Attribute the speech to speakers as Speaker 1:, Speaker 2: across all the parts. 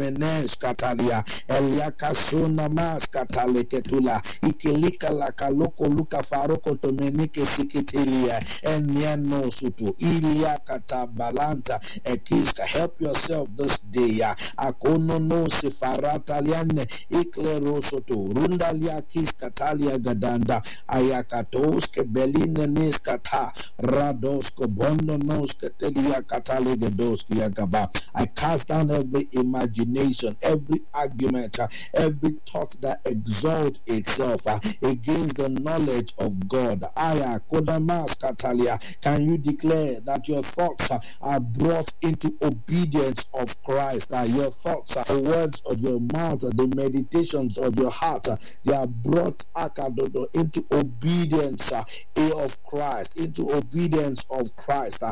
Speaker 1: menes katalia eliaka suna mas kataleketula ikelika la kaloko luka faroko tomenike sikitilia eniano sutu ilia katabalanta ekiska. Help yourself this day. Akono no sefarata liane iklero soto rundalia kiskatalia gadanda ayakatoske beline neskata radosko bondo noske telia katali gedoski yakaba. I cast down every imagination, every argument, every thought that exalts itself against the knowledge of God. Aya kodamas katalia. Can you declare that your thoughts are brought into obedience of Christ? Your thoughts, the words of your mouth, the meditations of your heart, they are brought into obedience of Christ, into obedience of Christ.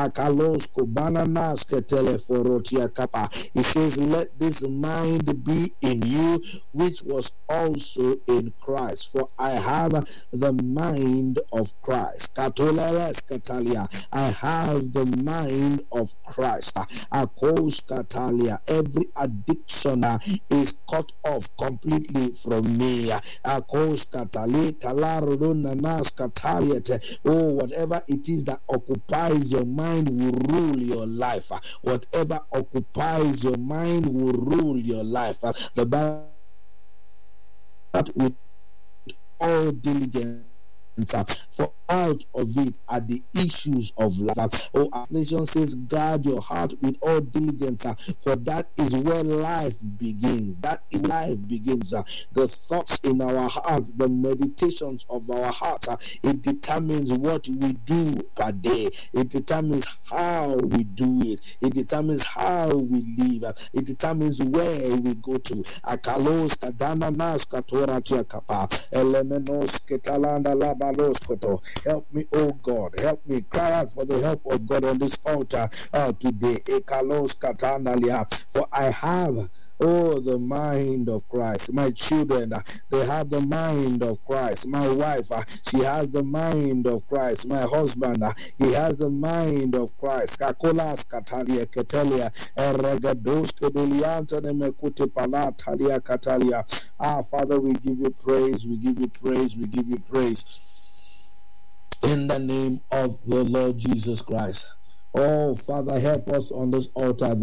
Speaker 1: It says, let this mind be in you, which was also in Christ. For I have the mind of Christ. I have the mind of Christ. Every addiction is cut off completely from me. Oh, whatever it is that occupies your mind will rule your life. Whatever occupies your mind will rule your life. The Bible with all diligence, for out of it are the issues of life. Oh, Affliction says, guard your heart with all diligence, for that is where life begins. That is life begins. The thoughts in our hearts, the meditations of our hearts, it determines what we do per day. It determines how we do it. It determines how we live. It determines where we go to. Akalos kadana nas katora tiakapa elemenos ketalanda labalos koto. Help me, oh God. Help me. Cry out for the help of God on this altar today. Ekalos katandalia. For I have, oh, the mind of Christ. My children, they have the mind of Christ. My wife, she has the mind of Christ. My husband, he has the mind of Christ. Kakolas katalia ketelia eregados kedelianta nemekute palatalia katalia. Father, we give you praise. We give you praise. We give you praise. In the name of the Lord Jesus Christ. Oh, Father, help us on this altar